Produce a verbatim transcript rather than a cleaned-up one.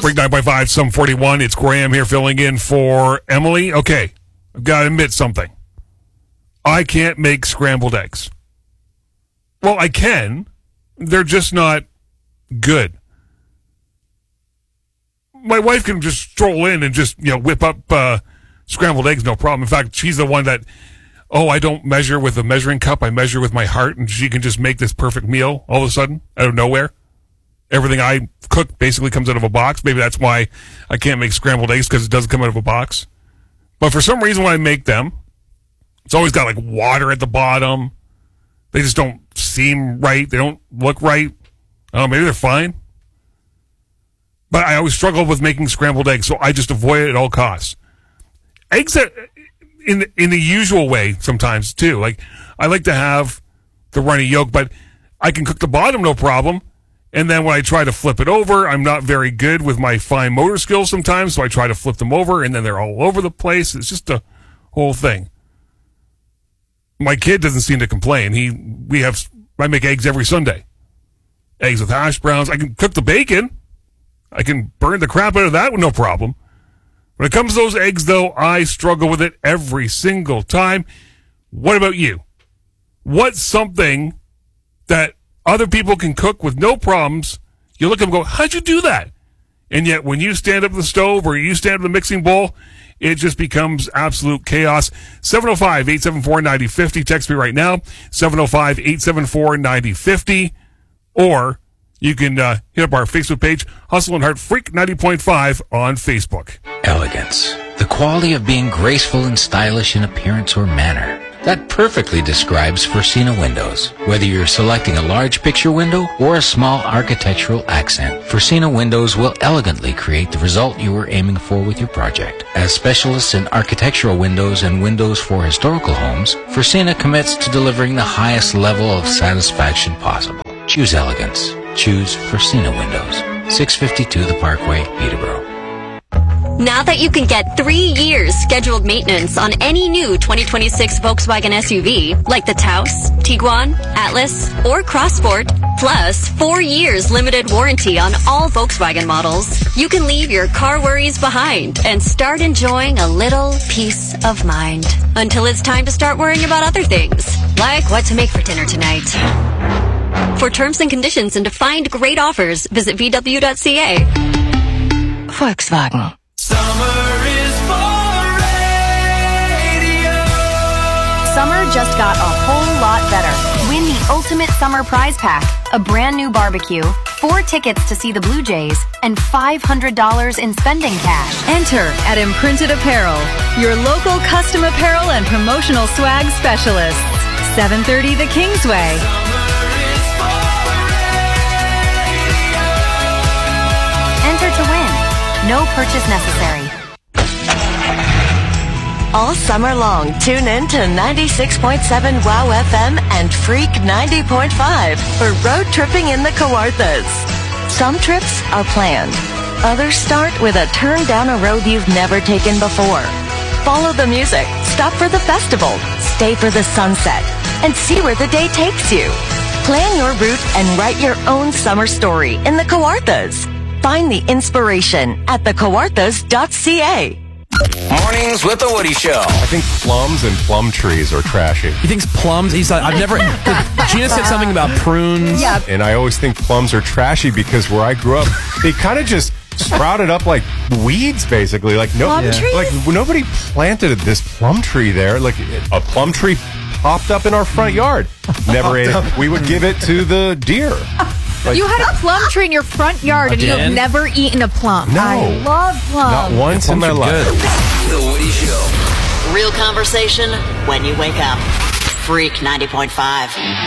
Freak nine point five, some forty-one. It's Graham here filling in for Emily. Okay, I've got to admit something. I can't make scrambled eggs. Well, I can. They're just not good. My wife can just stroll in and just, you know, whip up uh, scrambled eggs, no problem. In fact, she's the one that, oh, I don't measure with a measuring cup. I measure with my heart, and she can just make this perfect meal all of a sudden out of nowhere. Everything I cook basically comes out of a box. Maybe that's why I can't make scrambled eggs, because it doesn't come out of a box. But for some reason, when I make them, it's always got like water at the bottom. They just don't seem right. They don't look right. I don't know, maybe they're fine. But I always struggle with making scrambled eggs, so I just avoid it at all costs. Eggs that, in the, in the usual way sometimes too. Like, I like to have the runny yolk, but I can cook the bottom no problem. And then when I try to flip it over, I'm not very good with my fine motor skills sometimes, so I try to flip them over, and then they're all over the place. It's just a whole thing. My kid doesn't seem to complain. He, we have, I make eggs every Sunday. Eggs with hash browns. I can cook the bacon. I can burn the crap out of that with no problem. When it comes to those eggs, though, I struggle with it every single time. What about you? What's something that other people can cook with no problems? You look at them and go, how'd you do that? And yet when you stand up at the stove or you stand up at the mixing bowl, it just becomes absolute chaos. seven oh five, eight seven four, nine oh five oh. Text me right now, seven oh five, eight seven four, nine oh five oh. Or you can uh, hit up our Facebook page, Hustle and Heart Freak ninety point five on Facebook. Elegance. The quality of being graceful and stylish in appearance or manner. That perfectly describes Forcina Windows. Whether you're selecting a large picture window or a small architectural accent, Forcina Windows will elegantly create the result you were aiming for with your project. As specialists in architectural windows and windows for historical homes, Forcina commits to delivering the highest level of satisfaction possible. Choose elegance. Choose Forcina Windows. six fifty-two The Parkway, Peterborough. Now that you can get three years scheduled maintenance on any new twenty twenty-six Volkswagen S U V, like the Taos, Tiguan, Atlas, or Crossport, plus four years limited warranty on all Volkswagen models, you can leave your car worries behind and start enjoying a little peace of mind. Until it's time to start worrying about other things, like what to make for dinner tonight. For terms and conditions and to find great offers, visit v w dot c a. Volkswagen. Summer is for radio. Summer just got a whole lot better. Win the ultimate summer prize pack, a brand new barbecue, four tickets to see the Blue Jays, and five hundred dollars in spending cash. Enter at Imprinted Apparel, your local custom apparel and promotional swag specialists. seven thirty The Kingsway. Enter to win. No purchase necessary. All summer long, tune in to ninety-six point seven WOW F M and Freak ninety point five for road tripping in the Kawarthas. Some trips are planned. Others start with a turn down a road you've never taken before. Follow the music, stop for the festival, stay for the sunset, and see where the day takes you. Plan your route and write your own summer story in the Kawarthas. Find the inspiration at the kawarthas dot c a. Mornings with the Woody Show. I think plums and plum trees are trashy. He thinks plums? He's like, I've never... Gina said something about prunes. Yeah. And I always think plums are trashy because where I grew up, they kind of just sprouted up like weeds, basically. Like no, Plum trees? like nobody planted this plum tree there. Like a plum tree popped up in our front yard. Never ate it. We would give it to the deer. Like, you had a plum tree in your front yard and you have never eaten a plum. No. I love plums. Not once in my life. The Woody Show. Real conversation when you wake up. Freak ninety point five.